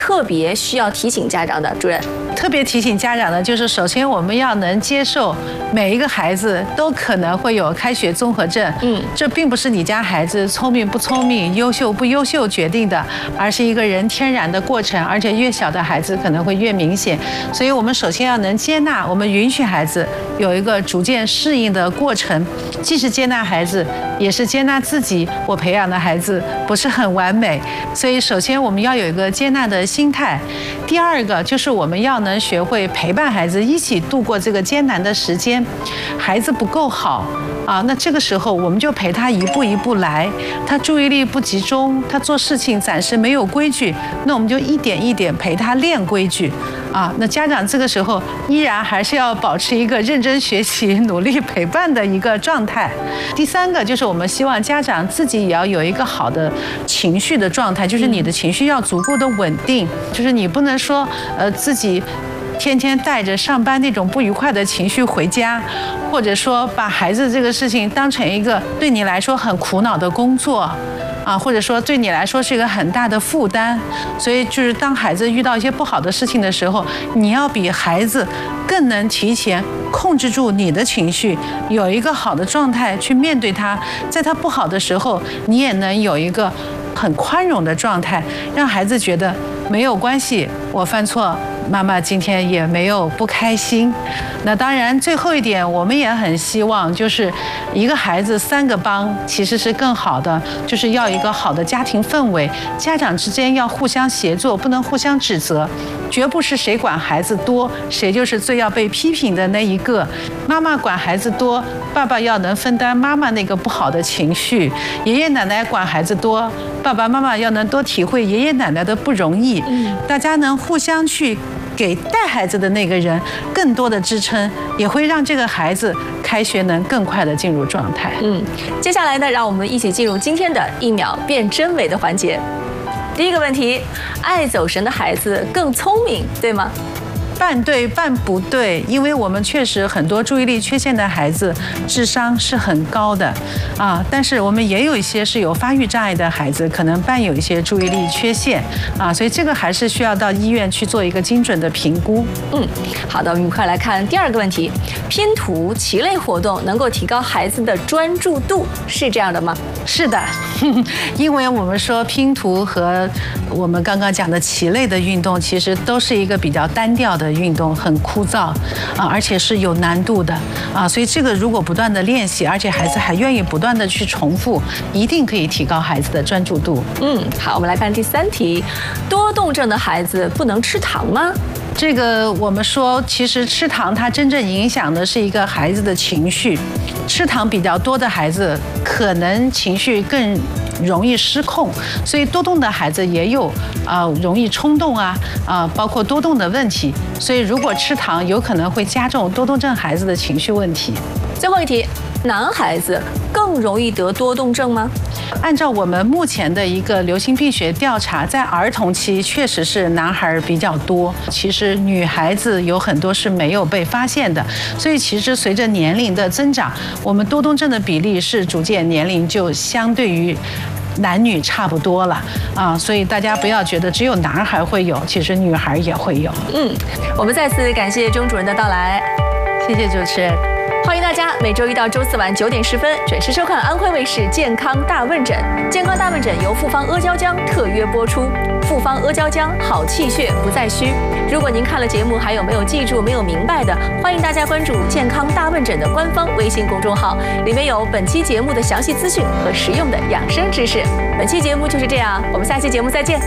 特别需要提醒家长的？主任， 特别提醒家长的就是，首先我们要能接受每一个孩子都可能会有开学综合症。这并不是你家孩子聪明不聪明、优秀不优秀决定的，而是一个人天然的过程，而且越小的孩子可能会越明显。所以我们首先要能接纳，我们允许孩子有一个逐渐适应的过程，既是接纳孩子，也是接纳自己。我培养的孩子不是很完美，所以首先我们要有一个接纳的心态。第二个就是我们要能学会陪伴孩子一起度过这个艰难的时间。孩子不够好啊，那这个时候我们就陪他一步一步来。他注意力不集中，他做事情暂时没有规矩，那我们就一点一点陪他练规矩啊。那家长这个时候依然还是要保持一个认真学习、努力陪伴的一个状态。第三个就是我们希望家长自己也要有一个好的情绪的状态，就是你的情绪要足够的稳定，就是你不能说自己天天带着上班那种不愉快的情绪回家，或者说把孩子这个事情当成一个对你来说很苦恼的工作啊，或者说对你来说是一个很大的负担。所以就是当孩子遇到一些不好的事情的时候，你要比孩子更能提前控制住你的情绪，有一个好的状态去面对他。在他不好的时候，你也能有一个很宽容的状态，让孩子觉得没有关系，我犯错，妈妈今天也没有不开心。那当然最后一点，我们也很希望就是一个孩子3个帮其实是更好的，就是要一个好的家庭氛围，家长之间要互相协作，不能互相指责，绝不是谁管孩子多谁就是最要被批评的那一个。妈妈管孩子多，爸爸要能分担妈妈那个不好的情绪；爷爷奶奶管孩子多，爸爸妈妈要能多体会爷爷奶奶的不容易。大家能互相去给带孩子的那个人更多的支撑，也会让这个孩子开学能更快的进入状态。 接下来呢，让我们一起进入今天的1秒辨真伪的环节。第一个问题，爱走神的孩子更聪明，对吗？ 半对半不对，因为我们确实很多注意力缺陷的孩子智商是很高的啊，但是我们也有一些是有发育障碍的孩子，可能伴有一些注意力缺陷啊，所以这个还是需要到医院去做一个精准的评估。 好的，我们快来看第2个问题，拼图、棋类活动能够提高孩子的专注度，是这样的吗？ 是的，因为我们说拼图和我们刚刚讲的棋类的运动，其实都是一个比较单调的运动，很枯燥啊，而且是有难度的啊，所以这个如果不断的练习，而且孩子还愿意不断的去重复，一定可以提高孩子的专注度。 好，我们来看第3题，多动症的孩子不能吃糖吗？ 这个我们说，其实吃糖它真正影响的是一个孩子的情绪，吃糖比较多的孩子可能情绪更容易失控，所以多动的孩子也有容易冲动包括多动的问题，所以如果吃糖有可能会加重多动症孩子的情绪问题。 最后一题，男孩子更容易得多动症吗？ 按照我们目前的一个流行病学调查，在儿童期确实是男孩比较多，其实女孩子有很多是没有被发现的，所以其实随着年龄的增长，我们多动症的比例是逐渐年龄就相对于男女差不多了啊，所以大家不要觉得只有男孩会有，其实女孩也会有。 我们再次感谢钟主任的到来， 谢谢主持人。 欢迎大家每周一到周四晚9点10分准时收看安徽卫视健康大问诊。健康大问诊由复方阿胶浆特约播出，复方阿胶浆好气血不再虚。如果您看了节目还有没有记住、没有明白的，欢迎大家关注健康大问诊的官方微信公众号，里面有本期节目的详细资讯和实用的养生知识。本期节目就是这样，我们下期节目再见。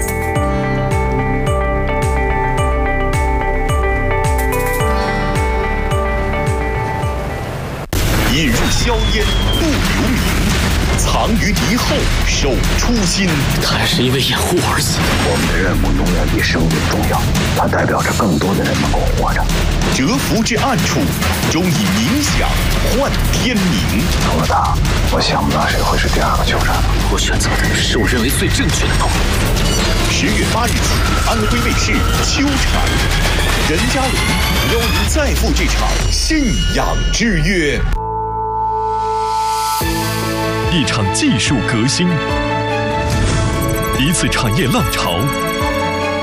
引入硝烟不留名，藏于敌后守初心。 他是因为掩护而死。 我们的任务永远比生命重要，它代表着更多的人能够活着。 蛰伏之暗处，终以冥想换天明。 老大，我想不到谁会是第2个酋长。 我选择的是我认为最正确的道路。 10月8日起，安徽卫视秋场，任嘉伦邀您再赴这场信仰之约。一场技术革新，一次产业浪潮。